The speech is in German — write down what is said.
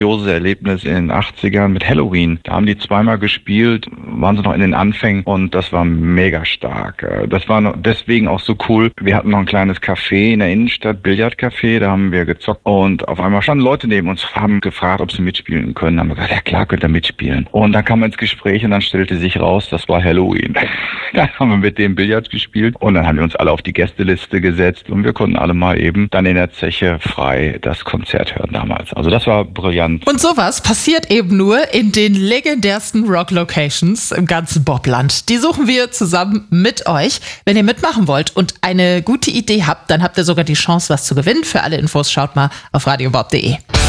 Erlebnis in den 80ern mit Halloween. Da haben die zweimal gespielt, waren sie noch in den Anfängen und das war mega stark. Das war deswegen auch so cool. Wir hatten noch ein kleines Café in der Innenstadt, Billardcafé, da haben wir gezockt und auf einmal standen Leute neben uns, haben gefragt, ob sie mitspielen können. Haben wir gesagt, ja klar, könnt ihr mitspielen. Und dann kam man ins Gespräch und dann stellte sich raus, das war Halloween. Dann haben wir mit dem Billard gespielt und dann haben wir uns alle auf die Gästeliste gesetzt und wir konnten alle mal eben dann in der Zeche frei das Konzert hören damals. Also das war brillant. Und sowas passiert eben nur in den legendärsten Rock-Locations im ganzen Bobland. Die suchen wir zusammen mit euch. Wenn ihr mitmachen wollt und eine gute Idee habt, dann habt ihr sogar die Chance, was zu gewinnen. Für alle Infos schaut mal auf radiobob.de.